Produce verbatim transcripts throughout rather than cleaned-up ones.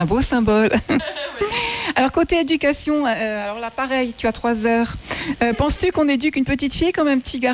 Un beau symbole. Alors, côté éducation, euh, alors là, pareil, tu as trois heures. Euh, penses-tu qu'on éduque une petite fille comme un petit garçon ?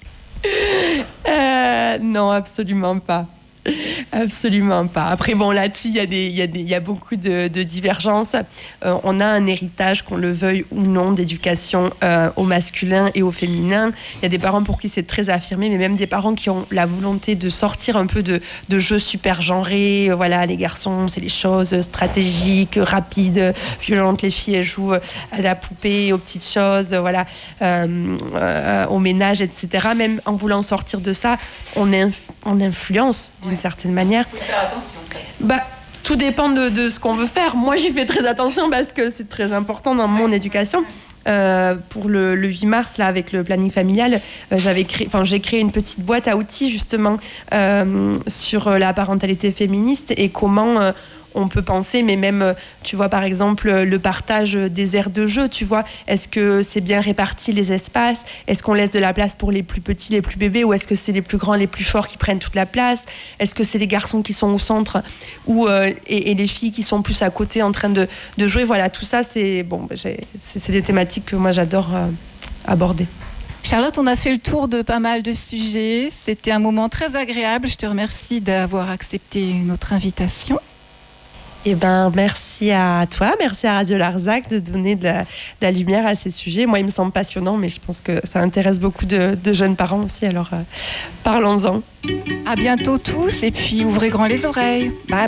euh, Non, absolument pas. Absolument pas. Après, bon, là-dessus, il y a des, il y a des, il y a beaucoup de, de divergences. Euh, on a un héritage, qu'on le veuille ou non, d'éducation euh, au masculin et au féminin. Il y a des parents pour qui c'est très affirmé, mais même des parents qui ont la volonté de sortir un peu de, de jeux super genrés. Voilà, les garçons, c'est les choses stratégiques, rapides, violentes. Les filles, elles jouent à la poupée, aux petites choses, voilà, euh, euh, au ménage, et cetera. Même en voulant sortir de ça, on, inf- on influence d'une certaine manière. Il faut faire attention. Bah, tout dépend de, de ce qu'on veut faire. Moi, j'y fais très attention parce que c'est très important dans mon éducation. Euh, pour le, le huit mars, là, avec le planning familial, euh, j'avais créé, enfin, j'ai créé une petite boîte à outils justement euh, sur la parentalité féministe et comment euh, on peut penser, mais même, tu vois, par exemple, le partage des aires de jeu, tu vois, est-ce que c'est bien réparti les espaces ? Est-ce qu'on laisse de la place pour les plus petits, les plus bébés, ou est-ce que c'est les plus grands, les plus forts qui prennent toute la place ? Est-ce que c'est les garçons qui sont au centre ou, euh, et, et les filles qui sont plus à côté en train de, de jouer ? Voilà, tout ça, c'est, bon, j'ai, c'est, c'est des thématiques que moi, j'adore euh, aborder. Charlotte, on a fait le tour de pas mal de sujets. C'était un moment très agréable. Je te remercie d'avoir accepté notre invitation. Eh ben, merci à toi, merci à Radio Larzac de donner de la, de la lumière à ces sujets. Moi, il me semble passionnant, mais je pense que ça intéresse beaucoup de, de jeunes parents aussi, alors euh, parlons-en. À bientôt tous, et puis ouvrez grand les oreilles. Bye.